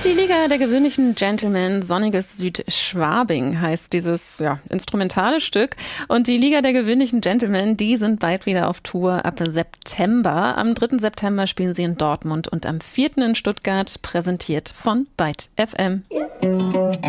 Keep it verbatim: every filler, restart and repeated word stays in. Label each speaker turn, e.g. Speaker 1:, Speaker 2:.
Speaker 1: Die Liga der gewöhnlichen Gentlemen, sonniges Südschwabing heißt dieses ja, instrumentale Stück. Und die Liga der gewöhnlichen Gentlemen, die sind bald wieder auf Tour ab September. Am dritten September spielen sie in Dortmund und am vierten in Stuttgart, präsentiert von Byte F M.